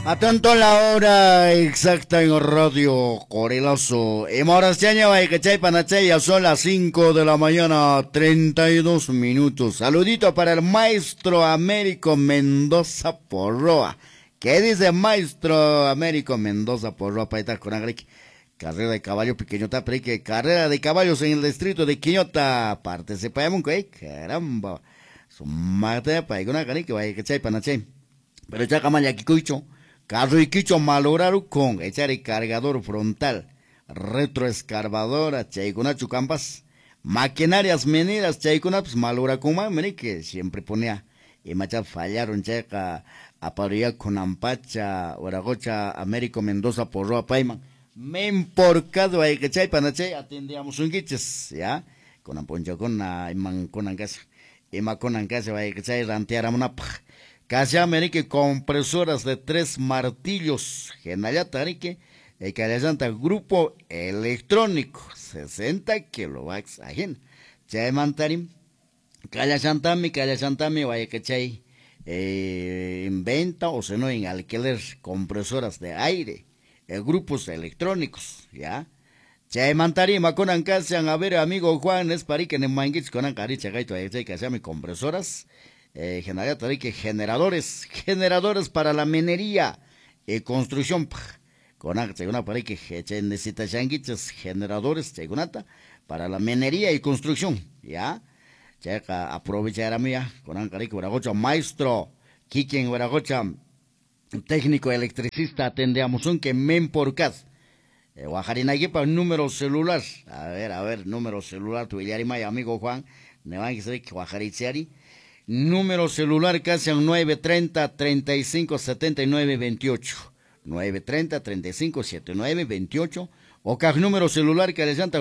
Atento a la hora exacta en Radio Corelazo. En Morasteña, Baicachay, Panachay, ya son las 5 de la mañana, 32 minutos. Saludito para el maestro Américo Mendoza Porroa. ¿Qué dice maestro Américo Mendoza Porroa? Paita con agric. Carrera de caballo pequeñota, que carrera de caballos en el distrito de Quiñota. Participamos, caramba. Su mate, para que una carica, Baicachay, Panachay. Pero ya camaya Kikuicho. Carro y quicho malograron con echar el cargador frontal, retroescarbadora, chaicuna chucampas, maquinarias menidas, chaicuna, pues malogra con mamá, que siempre ponía, y macha fallaron, chaca, aparía con ampacha, oragocha, Américo Mendoza Porroa Paiman, me imporcado ahí que chay panache, atendíamos un guiches, ya, con amponcha con na, iman con angasa, ima con angasa, ahí que chay, ranteáramos una casi América compresoras de 3 martillos. Genayatarique, el Calayanta grupo electrónico, 60 kilowatts. Ajena. Chay mantarim, Calayantami, vaya que chay, en venta o se no en alquiler compresoras de aire, grupos electrónicos, ya. Chay mantarim, maconan casian, a ver, amigo Juan, es para que en manguich con ancaricha gaito, que sea mi compresoras. Generadores para la minería y construcción. Con una para que necesita changuiches generadores para la minería y construcción. Ya, checa aprovechar a mía con ancarico Veragocha, maestro Kiken Veragocha, técnico electricista, atendemos un que men por cas. Guajarinaguipa, número celular. A ver, número celular, tu amigo Juan, me van a decir que Guajarichiari. Número celular casi 930-3579-28. 930-3579-28. O cada número celular que les llanta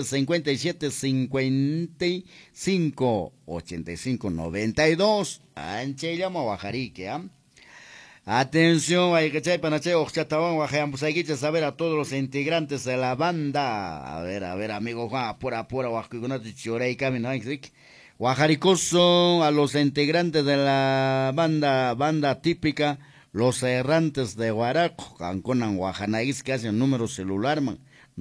957-55-85-85-92. Anche llama Guajarique, ¿ah? Atención, hay que chay panache, ochatabán, guajayamos aquí, saber a todos los integrantes de la banda. A ver, amigo Juan, apura, guajacugunate, chorei, camino, Guajaricoso, a los integrantes de la banda típica, los errantes de Guaraco, Canconan, Guajanaís, que hacen número celular, man,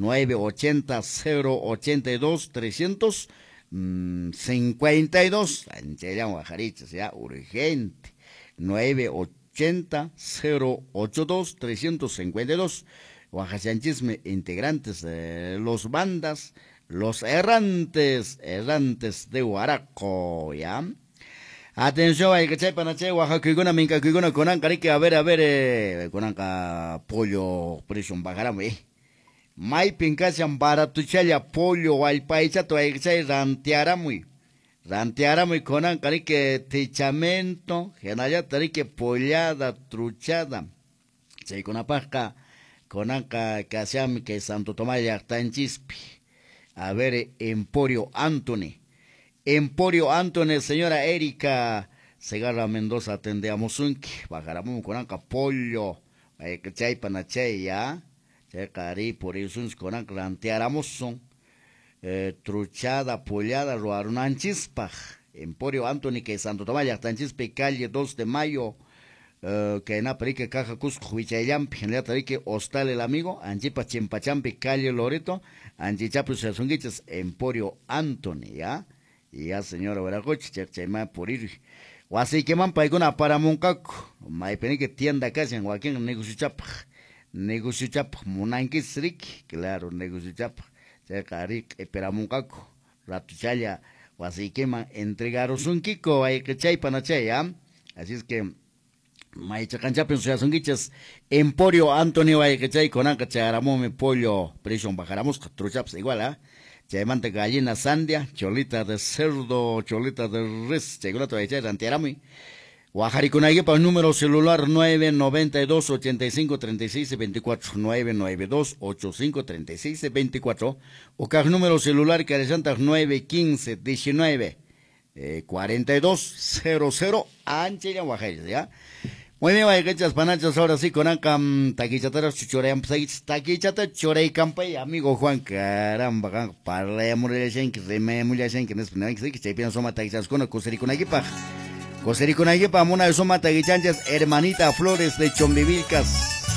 980-082-352, Ancheyan Guajarichas, ya, urgente, 980-082-352, Guajachanchisme, integrantes de los bandas, los errantes de Huaraco, ¿ya? Atención, hay que chepan a che, Oaxaca, minca, con ancarique, a ver, con anca, pollo, prisión, bajaramo, Mai pincasian baratuchaya, pollo, al paisato, hay que che, rantearamo, con ancarique, techamento, genaya, tarique, pollada, truchada, che, con apasca, con anca, casiam, que Santo Tomás, ya está en chispi. A ver, Emporio Anthony, señora Erika Segarra Mendoza, atendemos un bajaramos con anca pollo, que chay panachay ya, cari por eso con anca ranteáramos son, truchada, pollada, roarunan chispa, Emporio Anthony, que Santo Tomás, ya chispa, calle 2 de mayo, que na perique caja cusco huichayampi, en la tarique hostal el amigo, anchipa chimpachampi, calle Loreto, anchichapus sazunguiches, Emporio Anthony, ya, y ya señora Veragoch, chachayma por ir, o así que man paiguna para moncaco, may penique tienda casi en Joaquín, negusichap, munankisrik, claro, negusichap, chacarik, esperamoncaco, ratuchaya, o así que man entregaros un kiko, hay que chay panachay, ya, así es que Maicha canchapin suyasunguiches Emporio Antonio Ayachay con anca charamome pollo prisión bajaramos truchaps igual, ¿ah? Chaymante gallina sandia, cholita de cerdo, cholita de res, chegulato ayachay rantiarami. Guajariconagui para el número celular 992-85-36-24, 992-85-36-24, o cada número celular que les llanta 915-19. 4200 Anchilla Guajares, ¿ya? Muy bien, guayquechas panachas, ahora sí con acá, taquichateros chuchorean, taquichata chorei campay, amigo Juan, caramba, parle murileshen, que reme murileshen, que no es que se piensa soma taquichas con acuseri con equipa. José Riconayque Pamona de Soma Taguichanchas, hermanita Flores de Chombivilcas.